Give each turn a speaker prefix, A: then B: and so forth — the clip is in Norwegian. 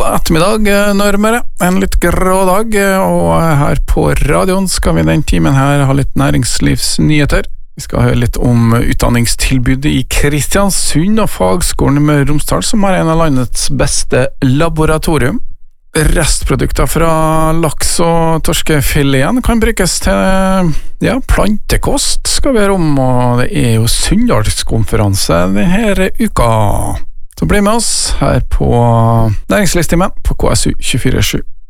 A: God ettermiddag, Nørmøre. En litt grå dag, og her på radioen skal vi den timen her ha litt næringslivsnyheter. Vi skal høre litt om utdanningstilbudet i Kristiansund og fagskolen med Romsdal, som har en av landets beste laboratorium. Restprodukter fra laks- og torskefileten kan brukes til plantekost, skal vi høre om, og det er jo Sunndalskonferanse denne uka. Så bli med oss her på Næringslivstimen på KSU 24/7.